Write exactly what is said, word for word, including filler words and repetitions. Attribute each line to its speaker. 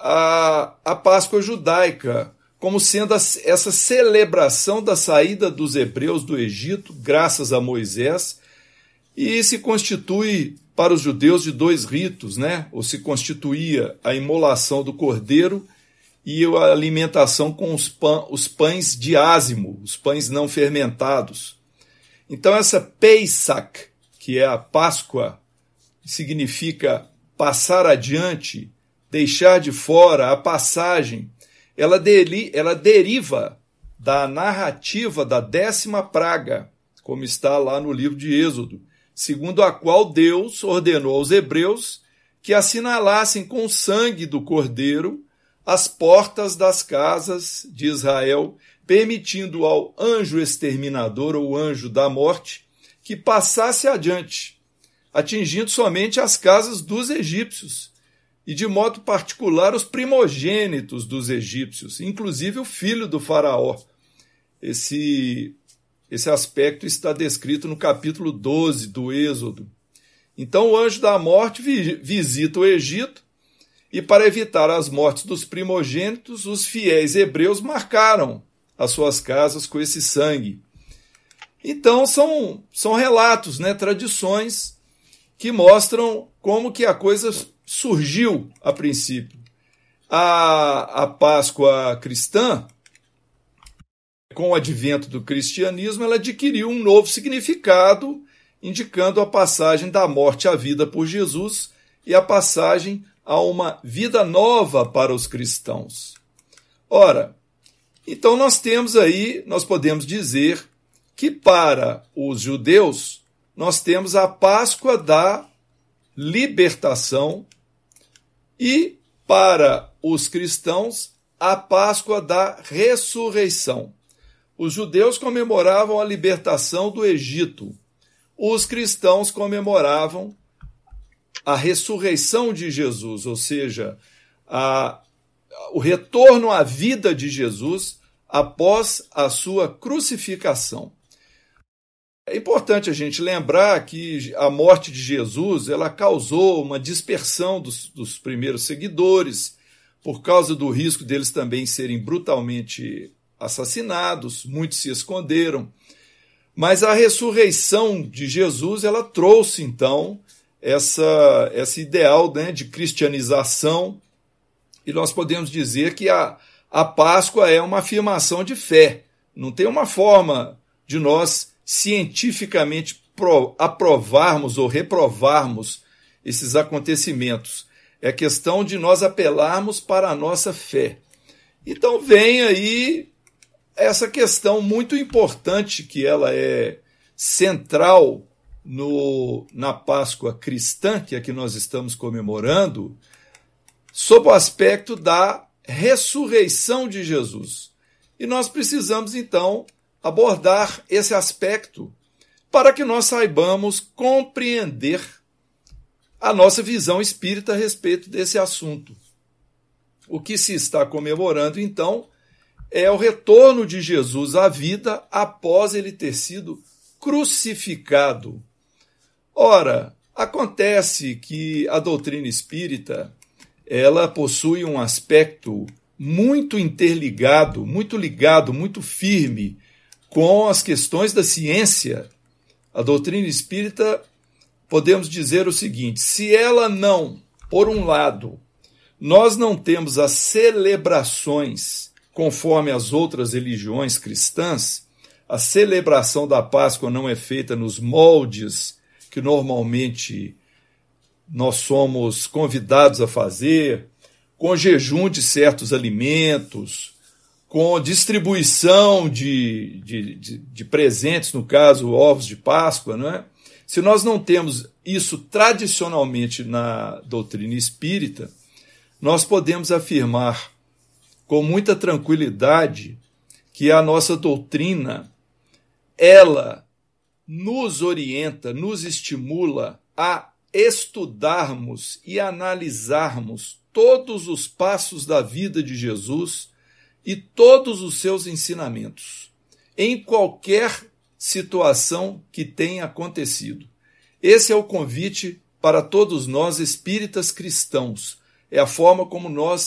Speaker 1: a, a Páscoa judaica, como sendo a, essa celebração da saída dos hebreus do Egito, graças a Moisés, e se constitui para os judeus de dois ritos, né? Ou se constituía a imolação do cordeiro e a alimentação com os, pã, os pães de ázimo, os pães não fermentados. Então essa Pesach, que é a Páscoa, significa passar adiante, deixar de fora, a passagem, ela, deli, ela deriva da narrativa da décima praga, como está lá no livro de Êxodo, segundo a qual Deus ordenou aos hebreus que assinalassem com o sangue do cordeiro as portas das casas de Israel, permitindo ao anjo exterminador ou anjo da morte que passasse adiante, atingindo somente as casas dos egípcios, e de modo particular os primogênitos dos egípcios, inclusive o filho do faraó. Esse, esse aspecto está descrito no capítulo doze do Êxodo. Então o anjo da morte vi, visita o Egito, e para evitar as mortes dos primogênitos, os fiéis hebreus marcaram as suas casas com esse sangue. Então são, são relatos, né, tradições que mostram como que a coisa surgiu a princípio. A, a Páscoa cristã, com o advento do cristianismo, ela adquiriu um novo significado, indicando a passagem da morte à vida por Jesus e a passagem a uma vida nova para os cristãos. Ora, então nós temos aí, nós podemos dizer que para os judeus nós temos a Páscoa da libertação e para os cristãos a Páscoa da ressurreição. Os judeus comemoravam a libertação do Egito. Os cristãos comemoravam a ressurreição de Jesus, ou seja, a, o retorno à vida de Jesus após a sua crucificação. É importante a gente lembrar que a morte de Jesus ela causou uma dispersão dos, dos primeiros seguidores, por causa do risco deles também serem brutalmente assassinados, muitos se esconderam. Mas a ressurreição de Jesus ela trouxe, então, essa, esse ideal, né, de cristianização, e nós podemos dizer que a, a Páscoa é uma afirmação de fé. Não tem uma forma de nós cientificamente pro, aprovarmos ou reprovarmos esses acontecimentos. É questão de nós apelarmos para a nossa fé. Então vem aí essa questão muito importante, que ela é central no, na Páscoa cristã, que é a que nós estamos comemorando, sob o aspecto da ressurreição de Jesus. E nós precisamos, então, abordar esse aspecto para que nós saibamos compreender a nossa visão espírita a respeito desse assunto. O que se está comemorando, então, é o retorno de Jesus à vida após ele ter sido crucificado. Ora, acontece que a doutrina espírita ela possui um aspecto muito interligado, muito ligado, muito firme com as questões da ciência. A doutrina espírita, podemos dizer o seguinte: se ela não, por um lado, nós não temos as celebrações conforme as outras religiões cristãs, a celebração da Páscoa não é feita nos moldes que normalmente nós somos convidados a fazer, com jejum de certos alimentos, com distribuição de, de, de, de presentes, no caso, ovos de Páscoa, não é? Se nós não temos isso tradicionalmente na doutrina espírita, nós podemos afirmar com muita tranquilidade que a nossa doutrina, ela nos orienta, nos estimula a estudarmos e analisarmos todos os passos da vida de Jesus e todos os seus ensinamentos, em qualquer situação que tenha acontecido. Esse é o convite para todos nós espíritas cristãos. É a forma como nós